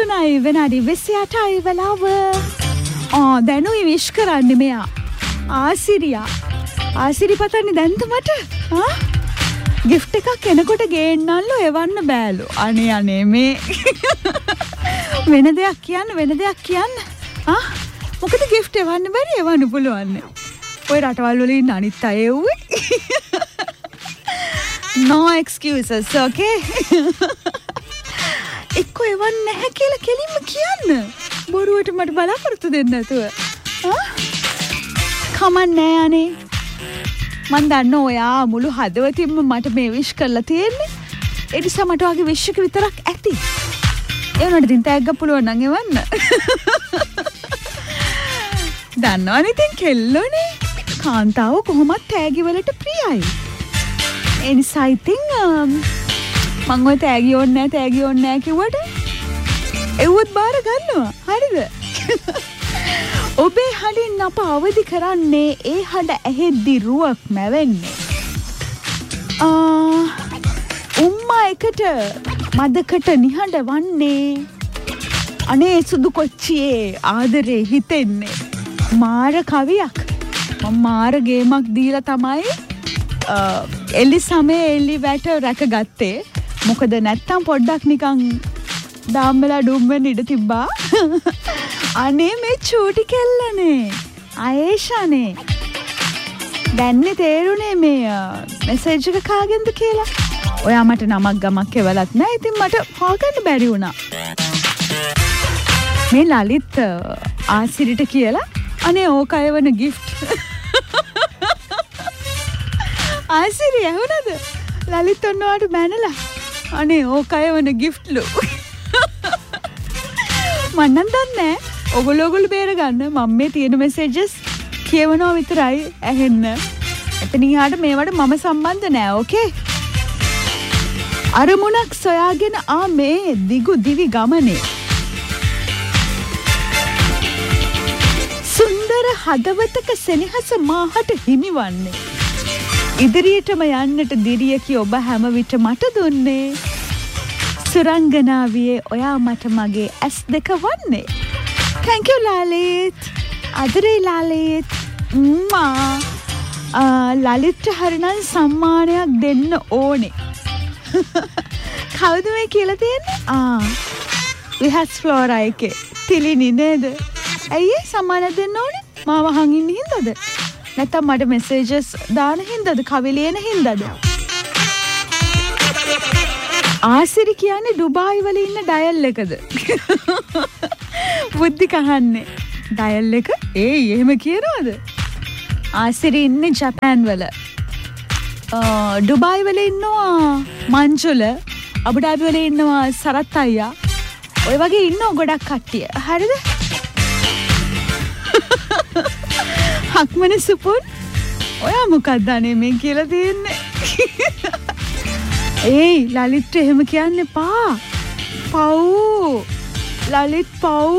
3 වෙනාඩි 28යි වෙලාව. දැනුයි විශ් කරන්නේ මෙයා. ආසිරි පතන්නේ දැන්ද මට? ගිෆ්ට් එකක් එනකොට ගේන්නල්ලු එවන්න බෑලු. අනේ මේ වෙන දෙයක් කියන්න. මොකද ගිෆ්ට් එවන්න බැරි එවන්න පුළුවන්. ඔය රටවල් වල ඉන්න අනිත් අය එව්වේ. No excuses, okay? එක්ක එවන්න නැහැ කියලා කෙලින්ම කියන්න. බොරුවට මට බලාපොරොත්තු දෙන්න නැතුව. කමන්නේ අනේ. මන් දන්න ඔයා මුළු හදවතින්ම මට මේ විශ් කරලා තියෙන්නේ. ඒ නිසා මට වගේ විශ් එක විතරක් ඇති. ඒ වුණාට දින් තෑග්ග පුළුවන් නම් එවන්න. දන්නවනේ ඉතින් කෙල්ලෝනේ. කාන්තාව කොහොමත් තෑගි වලට ප්‍රියයි. ඒ නිසා ඉතින් මං ඔය තෑගි ඕනේ නැහැ කිව්වට එව්වොත් බාර ගන්නවා. හරිද? ඔබේ හඬින් අප අවදි කරන්නේ ඒ හඬ ඇහෙද්දි රුවක් මැවෙන්නේ. උම්මා එකට මදකට නිහඬ වන්නේ. අනේ සුදු කොච්චියේ ආදරේ හිතෙන්නේ. මාර කවියක්. මම මාර ගේමක් දීලා තමයි එලි සමේ එලි වැට රැකගත්තේ. මොකද නැත්තම් පොඩ්ඩක් නිකන් දාම්මලා ඩුම්බෙන් ඉඩ තිබ්බා. අනේ මේ චූටි කෙල්ලනේ. ආයේෂානේ. දැන්නේ තේරුනේ මේ මෙසේජ් එක කාගෙන්ද කියලා. ඔයා මට නමක් ගමක් එවලත් නෑ. ඉතින් මට හොයන්න බැරි වුණා. මේ ලලිත් ආසිරිට කියලා අනේ ඕක අයවන ගිෆ්ට්. ආසිරි ඇහුණද? ලලිත් ඔන්නවට බැනලා. අනේ ඕක අයවන ගිෆ්ට්ලු. මන්නම් දන්නේ ඔගොල්ලෝ බේර ගන්න. මම මේ තියෙන මෙසේජස් කියවනවා විතරයි ඇහෙන්න. එතන ඉහාට මේවට මම සම්බන්ධ නෑ. ඕකේ? අරමුණක් සොයාගෙන මේ දිගු දිවි ගමනේ. සුන්දර හදවතක සෙනෙහස මාහට හිමිවන්නේ. ඉදිරියටම යන්නට දිරියකි ඔබ හැම විට මට දුන්නේ. සුරංගනාවියේ ඔයා මට මගේ ඇස් දෙක වන්නේ. Thank you ලාලිත්. අදරේ ලාලිත්. ලලිත්ට හරිනම් සම්මානයක් දෙන්න ඕනේ. කවුද මේ කියලා තියෙන්නේ? විහස් ෆ්ලෝරා එකේ තිලිනි නේද? ඇයි සම්මානයක් දෙන්න ඕනේ? මාව අහන් ඉන්න හින්දාද? නැත්නම් මට මෙසේජස් දාන හින්දාද? කවි ලියන හින්දාද? ආසිරි කියන්නේ ඩුබායි වල ඉන්න ඩයල් එකද? බුද්ධි කහන්නේ. ඩයල් එක? එහෙම කියනවද? ආසිරි ඉන්නේ ජපාන් වල. ඩුබායි වල ඉන්නවා මංජුල. අබුඩාබි වල ඉන්නවා සරත් අයියා. ඔය වගේ ඉන්නවා ගොඩක් කට්ටිය. හරිද? හක්මන සුපුන්. ඔයා මොකක්ද අනේ මේ කියලා තියෙන්නේ? ලලිත් එහෙම කියන්න එපා. පව්. ලලිත් පව්.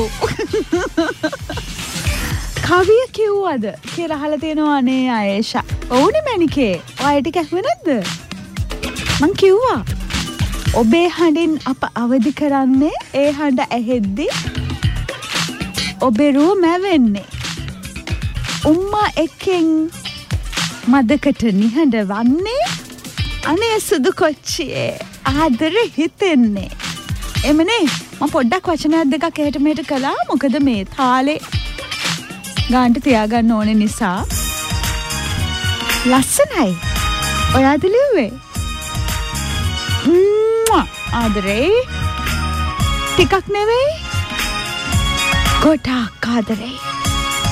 කවිය කිව්වද කියලා අහලා තියෙනවා නේ ආයේෂා. ඔව්නේ මණිකේ. ඔයා ටික ඇහුවේ නැද්ද? මං කිව්වා. ඔබේ හඬින් අප අවදි කරන්නේ ඒ හඬ ඇහෙද්දි ඔබේ රුව මැවෙන්නේ. උම්මා එකෙන් මදකට නිහඬ වන්නේ. අනේ සුදු කොච්චියේ ආදර හිතෙන්නේ. එමනේ මම පොඩ්ඩක් වචනයක් දෙකක් එහෙට මෙහෙට කළා. මොකද මේ තාලේ ගාන්ට තියාගන්න ඕනේ නිසා. ලස්සනයි. ඔයාද ලිව්වේ? ආදරේ ටිකක් නෙවෙයි ගොඩාක් ආදරේ.